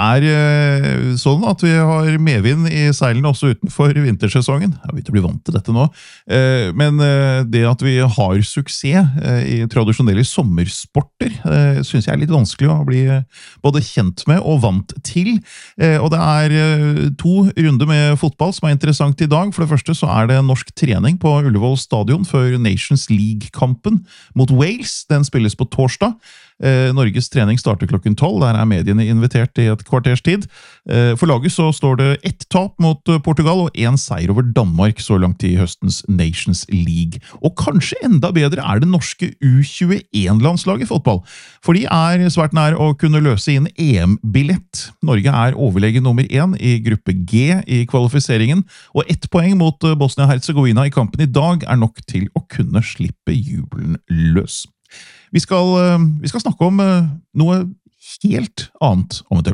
sånn at vi har medvind I seilene også utenfor vintersesongen. Jeg vet å bli vant til dette nå. Men det at vi har suksess I tradisjonelle sommersporter, synes jeg litt vanskelig å bli både kjent med og vant til. Og det 2 runder med fotball som interessant I dag. For det første så det norsk trening på Ullevål stadion før Nations League-kampen mot Wales. Den spilles på torsdag. Norges trening starter klokken 12, der mediene invitert I et kvarters tid. For laget så står det 1 tap mot Portugal og 1 seier over Danmark så langt I høstens Nations League. Og kanskje enda bedre det norske U21-landslaget I fotball, for de svært nær å kunne løse inn EM-billett. Norge overlegen nummer 1 I gruppe G I kvalifiseringen, og 1 poeng mot Bosnia-Herzegovina I kampen I dag nok til å kunne slippe jubelen løs. Vi skal snakke om noe helt annet om et øyeblikk.